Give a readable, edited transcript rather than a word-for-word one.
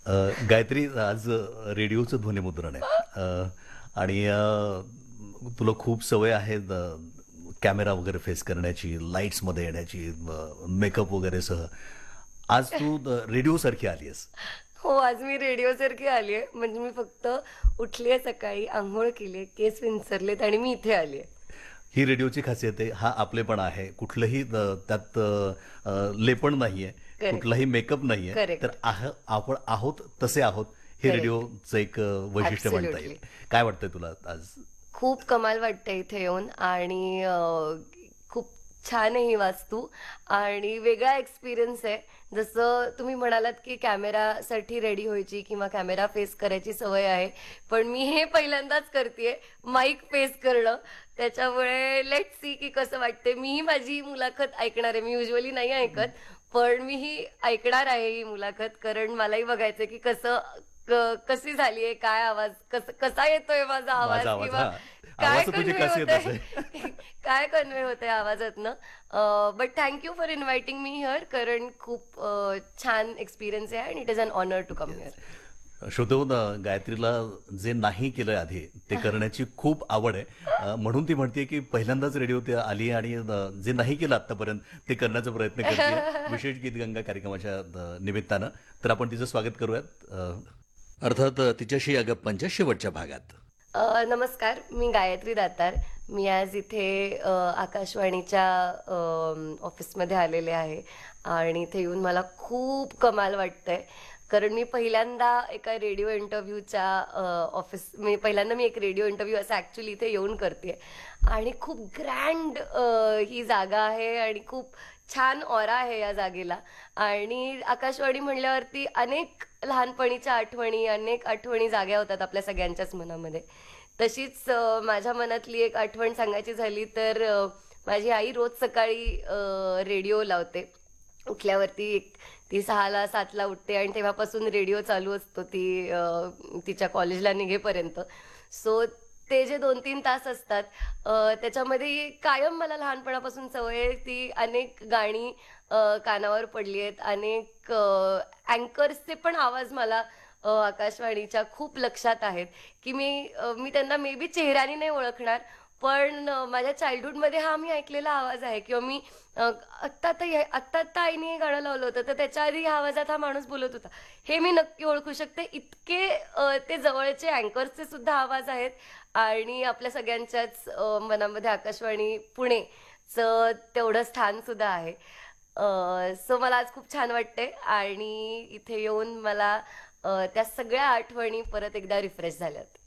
गायत्री, आज रेडिओचं ध्वनिमुद्रण आहे. आणि तुला खूप सवय आहे कॅमेरा वगैरे फेस करण्याची, लाईट्समध्ये येण्याची, मेकअप वगैरे सह. आज तू रेडिओसारखी आली आहेस. हो, आज मी रेडिओसारखी आली आहे. म्हणजे मी फक्त उठली आहे सकाळी, अंघोळ केली आहे, केस विंचरलेत आणि मी इथे आली आहे. ही रेडिओची खासियत आहे. हा आपलेपणा आहे. कुठलंही त्यात लेपण नाहीये, करेक्ट, कुठलाही मेकअप नाहीये. तर करेक्ट. आपण आहोत तसे आहोत. हे करेक्ट. रेडिओचं एक वैशिष्ट्य म्हणता येईल. ॲब्सोल्युटली. काय वाटतंय तुला आज? खूप कमाल वाटतंय इथे येऊन आणि खूप छान आहे ही वास्तू आणि वेगळा एक्सपिरियन्स आहे. जसं तुम्ही म्हणालात, की कॅमेरासाठी रेडी व्हायची किंवा कॅमेरा फेस करायची सवय आहे. पण मी हे पहिल्यांदाच करतेय, माईक फेस करणं. त्याच्यामुळे लेट्स सी की कसं वाटतंय. मीही माझी मुलाखत ऐकणार आहे. मी युजुअली नाही ऐकत, पण मीही ऐकणार आहे ही मुलाखत. कारण मलाही बघायचंय की कशी झालीये, काय आवाज, कसा येतोय माझा आवाज माझा आवाज, किंवा हा. काय आवाज तुझी कन्वे खासियत होतंय असे. काय कन्वे होतंय आवाजातनं. But thank you for inviting me here. कारण खूप छान एक्सपिरियन्स आहे आणि it is an honour to come here. श्रोतेहो, गायत्रीला जे नाही केलंय आधी ते करण्याची खूप आवड आहे. म्हणून ती म्हणते की पहिल्यांदाच रेडिओ ते आली आणि जे नाही केलं आतापर्यंत ते करण्याचा प्रयत्न करते विशेष गीतगंगा कार्यक्रमाच्या निमित्तानं. तर आपण तिचं स्वागत करूयात. अर्थात तिच्याशी या गप्पांच्या शेवटच्या भागात. नमस्कार, मी गायत्री दातार. मी आज इथे आकाशवाणीच्या ऑफिसमध्ये आलेले आहे आणि इथे येऊन मला खूप कमाल वाटतंय. कारण मी पहिल्यांदा एका रेडिओ इंटरव्ह्यूच्या पहिल्यांदा मी एक रेडिओ इंटरव्ह्यू असं ॲक्च्युली इथे येऊन करते आणि खूप ग्रँड ही जागा आहे आणि खूप छान ऑरा आहे या जागेला. आणि आकाशवाणी म्हणल्यावरती अनेक लहानपणीच्या आठवणी, अनेक आठवणी जाग्या होतात आपल्या सगळ्यांच्याच मनामध्ये. तशीच माझ्या मनातली एक आठवण सांगायची झाली तर माझी आई रोज सकाळी रेडिओ लावते. उठल्यावरती ती 6ला 7ला उठते आणि तेव्हापासून रेडिओ चालू असतो ती तिच्या कॉलेजला निघेपर्यंत. सो ते जे 2-3 तास असतात त्याच्यामध्ये कायम मला लहानपणापासून सवय आहे ती अनेक गाणी कानावर पडली आहेत. अनेक अँकर्सचे पण आवाज मला आकाशवाणीच्या खूप लक्षात आहेत, की मी त्यांना मे बी चेहऱ्याने नाही ओळखणार, पण माझ्या चाइल्डहूडमध्ये हा मी ऐकलेला आवाज आहे किंवा मी आत्ता आईने हे गाणं लावलं होतं, तर त्याच्या आधी ह्या आवाजात हा माणूस बोलत होता. हे मी नक्की ओळखू शकते. इतके ते जवळचे अँकर्सचे सुद्धा आवाज आहेत आणि आपल्या सगळ्यांच्याच मनामध्ये आकाशवाणी पुणेचं तेवढं स्थान सुद्धा आहे. सो मला आज खूप छान वाटतंय आणि इथे येऊन मला त्या सगळ्या आठवणी परत एकदा रिफ्रेश झाल्यात.